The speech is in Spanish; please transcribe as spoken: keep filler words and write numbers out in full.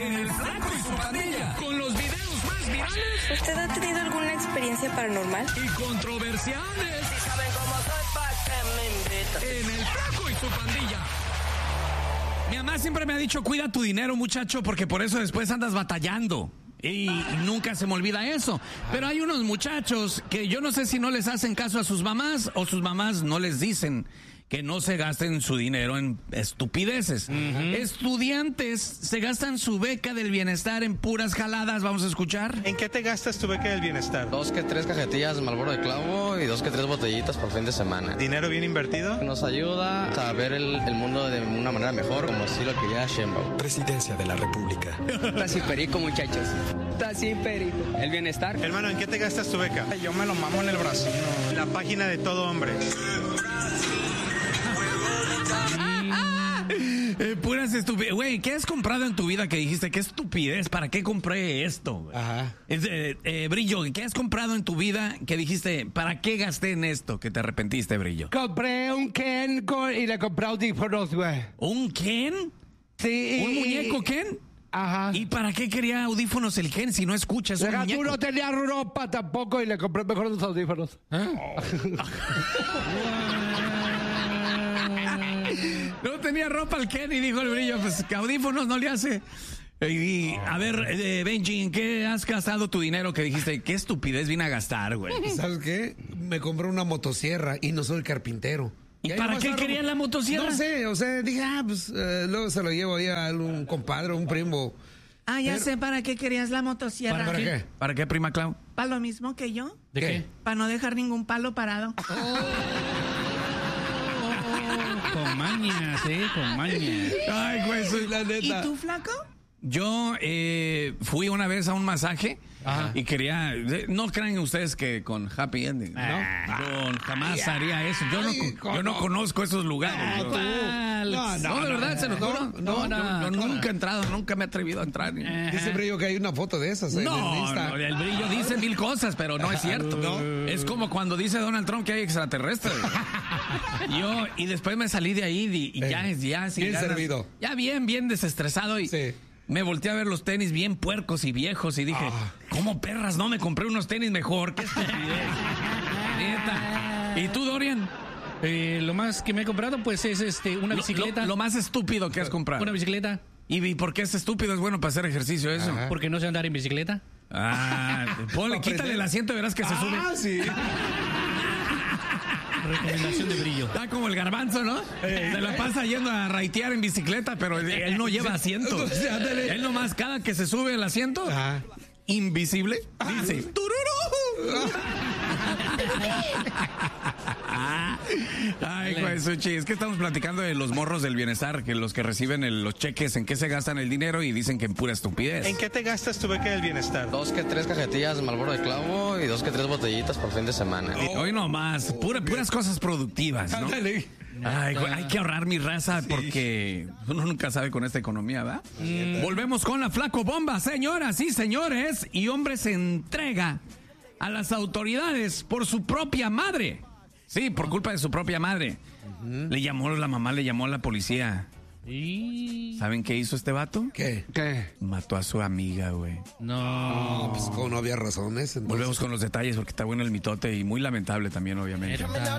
en El Flaco y su Pandilla, con los videos más virales. ¿Usted ha tenido alguna experiencia paranormal? Y controversiales. Si saben cómo soy, ¿pa' qué me invitan? En El Flaco y su Pandilla. Mi mamá siempre me ha dicho, cuida tu dinero, muchacho, porque por eso después andas batallando. Y nunca se me olvida eso. Pero hay unos muchachos que yo no sé si no les hacen caso a sus mamás o sus mamás no les dicen que no se gasten su dinero en estupideces. Uh-huh. Estudiantes se gastan su beca del bienestar en puras jaladas. Vamos a escuchar. ¿En qué te gastas tu beca del bienestar? Dos que tres cajetillas de Marlboro de clavo y dos que tres botellitas por fin de semana. ¿Dinero bien invertido? Nos ayuda a ver el, el mundo de una manera mejor, como así lo quería Sheinbaum. Presidencia de la República. Taxi perico, muchachos. Taxi perico. El bienestar. Hermano, ¿en qué te gastas tu beca? Yo me lo mamo en el brazo. La página de Todo Hombre. Eh, puras estupidez. Güey, ¿qué has comprado en tu vida que dijiste? ¿Qué estupidez? ¿Para qué compré esto? Ajá. Eh, eh, Brillo, ¿qué has comprado en tu vida que dijiste, ¿para qué gasté en esto? Que te arrepentiste, Brillo. Compré un Ken con, y le compré audífonos, güey. ¿Un Ken? Sí. ¿Un muñeco Ken? Ajá. ¿Y para qué quería audífonos el Ken si no escuchas un muñeco? Tú no tenía ropa tampoco y le compré mejor los audífonos. ¿Eh? No tenía ropa el Ken y dijo el Brillo, pues audífonos no le hace. Y, a ver, eh, Benji, ¿en qué has gastado tu dinero que dijiste? ¿Qué estupidez vine a gastar, güey? ¿Sabes qué? Me compré una motosierra y no soy carpintero. ¿Y, ¿Y para qué quería la motosierra? No sé, o sea, dije, ah, pues eh, luego se lo llevo ahí a un compadre, un primo. Ah, ya Pero, sé para qué querías la motosierra. ¿Para, ¿para qué? ¿Para qué, prima Clau? Para lo mismo que yo. ¿De qué? qué? Para no dejar ningún palo parado. Oh. Con mañas, ¿eh? Con mañas. Ay, güey, soy la neta. ¿Y tú, Flaco? Yo eh, fui una vez a un masaje. Ajá. Y quería... No crean ustedes que con happy ending, ¿no? Ah, yo jamás ay, haría eso. Yo no, ay, yo no conozco esos lugares. Ah, no, no, no, de verdad, no, se lo juro. No, no, no, yo, yo nunca he entrado, nunca me he atrevido a entrar. Ajá. Dice Brillo que hay una foto de esas. ¿eh? No, no, el Brillo dice mil cosas, pero no es cierto. ¿No? Es como cuando dice Donald Trump que hay extraterrestres. Yo, y después me salí de ahí y, y ya, ya, bien ganas, servido. Ya bien, bien desestresado y... Sí. Me volteé a ver los tenis bien puercos y viejos y dije, ah. ¿cómo perras no me compré unos tenis mejor? ¡Qué estupidez! Neta. ¿Y tú, Dorian? Eh, lo más que me he comprado, pues, es este una bicicleta. Lo, lo, lo más estúpido que has comprado. Una bicicleta. ¿Y, ¿Y por qué es estúpido? Es bueno para hacer ejercicio eso. Ajá. Porque no sé andar en bicicleta. Ah, ponle, quítale el asiento y verás que se ah, sube. Ah, sí. Recomendación de Brillo. Está como el garbanzo, ¿no? Eh, Se la pasa yendo a raitear en bicicleta, pero él no lleva asiento. Él nomás, cada que se sube el asiento, ah. invisible, dice ¡tururú! Ay, güey, Suchi, es que estamos platicando de los morros del bienestar, que los que reciben el, los cheques, en qué se gastan el dinero y dicen que en pura estupidez. ¿En qué te gastas tu beca del bienestar? Dos que tres cajetillas de Marlboro de clavo y dos que tres botellitas por fin de semana. Oh. Hoy nomás, pura, puras cosas productivas, ¿no? Ay, güey, hay que ahorrar mi raza porque uno nunca sabe con esta economía, ¿verdad? Mm. Volvemos con la Flaco Bomba, señoras y señores, y hombre se entrega a las autoridades por su propia madre. Sí, por culpa de su propia madre. Uh-huh. Le llamó, la mamá le llamó a la policía. ¿Y? ¿Saben qué hizo este vato? ¿Qué? ¿Qué? Mató a su amiga, güey. No. No, pues como no había razones. Entonces... Volvemos con los detalles porque está bueno el mitote y muy lamentable también, obviamente.